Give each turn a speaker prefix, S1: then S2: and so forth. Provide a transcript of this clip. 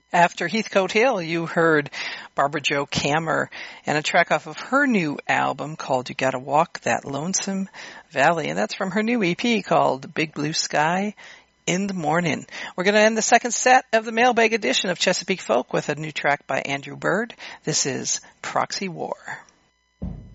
S1: After Heathcote Hill, you heard Barbara Jo Kammer and a track off of her new album called You Gotta Walk That Lonesome Valley. And that's from her new EP called Big Blue Sky in the Morning. We're going to end the second set of the Mailbag edition of Chesapeake Folk with a new track by Andrew Bird. This is Proxy War.